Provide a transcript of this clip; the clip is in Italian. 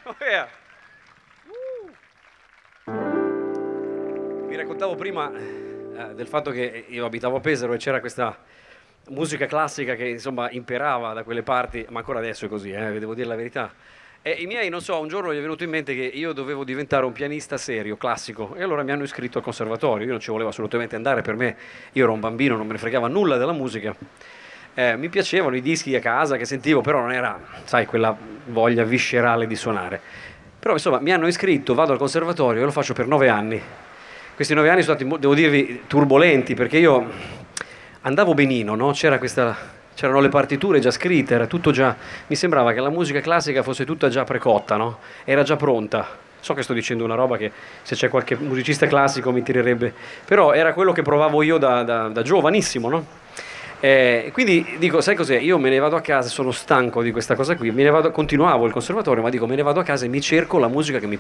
Oh, yeah. Vi raccontavo prima del fatto che io abitavo a Pesaro e c'era questa musica classica che insomma imperava da quelle parti, ma ancora adesso è così, devo dire la verità. E i miei, non so, un giorno gli è venuto in mente che io dovevo diventare un pianista serio, classico, e allora mi hanno iscritto al conservatorio. Io non ci volevo assolutamente andare, per me, io ero un bambino, non me ne fregava nulla della musica. Mi piacevano i dischi a casa che sentivo, però non era, sai, quella voglia viscerale di suonare. Però insomma mi hanno iscritto, vado al conservatorio e lo faccio per 9 anni. Questi 9 anni sono stati, devo dirvi, turbolenti perché io andavo benino, no? C'erano le partiture già scritte, era tutto già. Mi sembrava che la musica classica fosse tutta già precotta, no? Era già pronta. So che sto dicendo una roba che se c'è qualche musicista classico mi tirerebbe, però era quello che provavo io da giovanissimo, no? Quindi dico, sai cos'è? Io me ne vado a casa, sono stanco di questa cosa qui, continuavo il conservatorio, ma dico me ne vado a casa e mi cerco la musica che mi